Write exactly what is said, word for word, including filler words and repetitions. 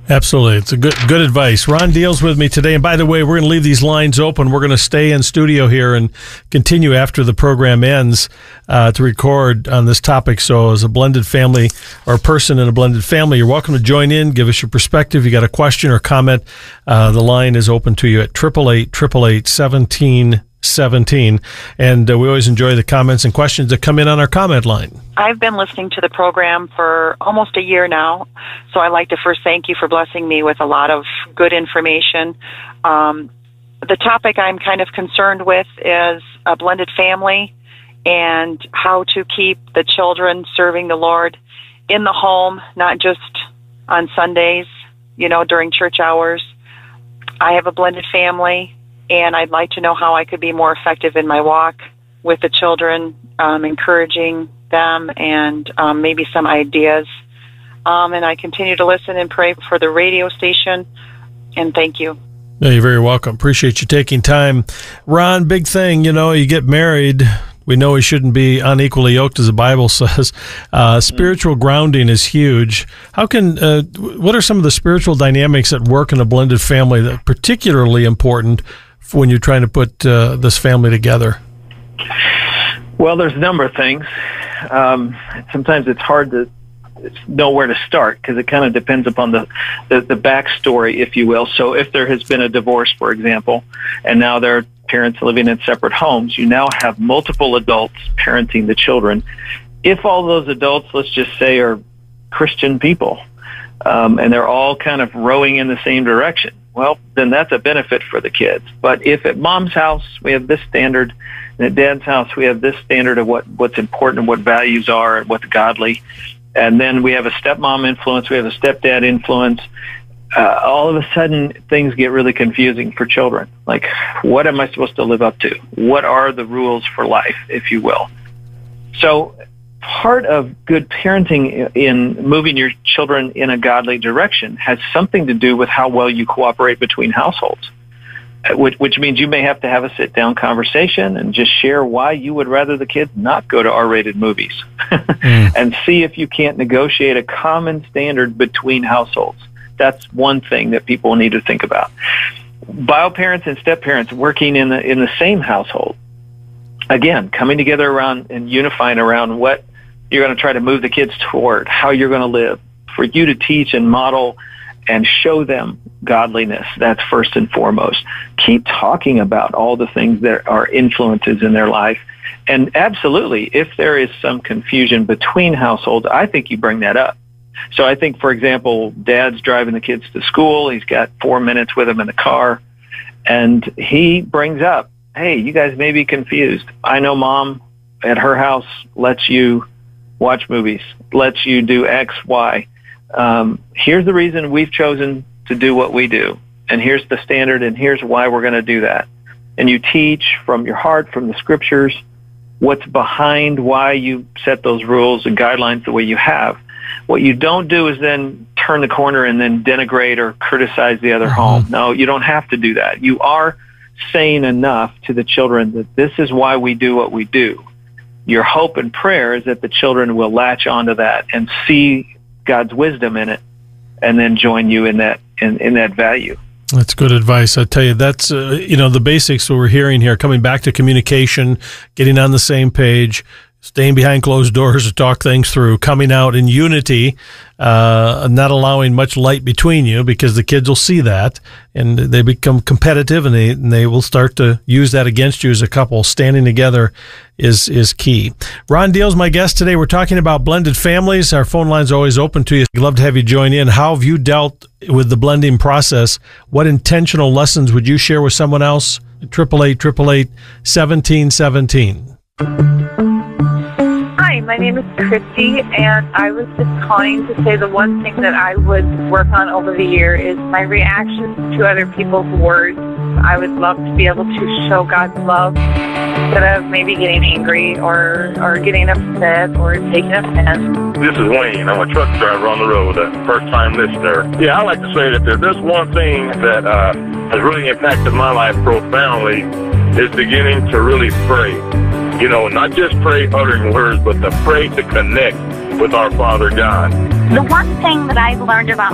Absolutely. It's a good good advice. Ron Deal's with me today. And by the way, we're going to leave these lines open. We're going to stay in studio here and continue after the program ends uh, to record on this topic. So as a blended family or a person in a blended family, you're welcome to join in. Give us your perspective. You got a question or comment, uh, the line is open to you at eight eight eight, eight eight eight, seventeen seventeen. And uh, we always enjoy the comments and questions that come in on our comment line. I've been listening to the program for almost a year now, so I'd like to first thank you for blessing me with a lot of good information. Um, the topic I'm kind of concerned with is a blended family and how to keep the children serving the Lord in the home, not just on Sundays, you know, during church hours. I have a blended family, and I'd like to know how I could be more effective in my walk with the children, um, encouraging them, and um, maybe some ideas. Um, and I continue to listen and pray for the radio station, and thank you. Yeah, you're very welcome. Appreciate you taking time. Ron, big thing, you know, you get married. We know we shouldn't be unequally yoked, as the Bible says. Uh, spiritual grounding is huge. How can, uh, what are some of the spiritual dynamics that work in a blended family that are particularly important when you're trying to put uh, this family together? Well, there's a number of things. Um, sometimes it's hard to know where to start because it kind of depends upon the, the, the backstory, if you will. So if there has been a divorce, for example, and now there are parents living in separate homes, you now have multiple adults parenting the children. If all those adults, let's just say, are Christian people, um, and they're all kind of rowing in the same direction, well, then that's a benefit for the kids. But if at mom's house we have this standard, and at dad's house we have this standard of what, what's important and what values are and what's godly, and then we have a stepmom influence, we have a stepdad influence, uh, all of a sudden things get really confusing for children. Like, what am I supposed to live up to? What are the rules for life, if you will? So part of good parenting in moving your children in a godly direction has something to do with how well you cooperate between households, which, which means you may have to have a sit-down conversation and just share why you would rather the kids not go to R-rated movies mm. and see if you can't negotiate a common standard between households. That's one thing that people need to think about. Bio parents and step parents working in the in the same household, again, coming together around and unifying around what you're going to try to move the kids toward, how you're going to live, for you to teach and model and show them godliness. That's first and foremost. Keep talking about all the things that are influences in their life. And absolutely, if there is some confusion between households, I think you bring that up. So I think, for example, dad's driving the kids to school. He's got four minutes with them in the car. And he brings up, hey, you guys may be confused. I know mom at her house lets you watch movies, lets you do X, Y. Um, here's the reason we've chosen to do what we do. And here's the standard, and here's why we're going to do that. And you teach from your heart, from the scriptures, what's behind why you set those rules and guidelines the way you have. What you don't do is then turn the corner and then denigrate or criticize the other mm-hmm. home. No, you don't have to do that. You are saying enough to the children that this is why we do what we do. Your hope and prayer is that the children will latch onto that and see God's wisdom in it and then join you in that in, in that value. That's good advice. I tell you, that's, uh, you know, the basics that we're hearing here, coming back to communication, getting on the same page, staying behind closed doors to talk things through, coming out in unity, uh, not allowing much light between you because the kids will see that and they become competitive and they, and they will start to use that against you as a couple. Standing together is, is key. Ron Deal's my guest today. We're talking about blended families. Our phone line's always open to you. We'd love to have you join in. How have you dealt with the blending process? What intentional lessons would you share with someone else? eight eight eight, eight eight eight, seventeen seventeen. Hi, my name is Christy, and I was just calling to say the one thing that I would work on over the year is my reactions to other people's words. I would love to be able to show God's love instead of maybe getting angry or, or getting upset or taking offense. This is Wayne. I'm a truck driver on the road, a first-time listener. Yeah, I like to say that if there's one thing that uh, has really impacted my life profoundly is beginning to really pray. You know, not just pray uttering words, but to pray to connect with our Father God. The one thing that I've learned about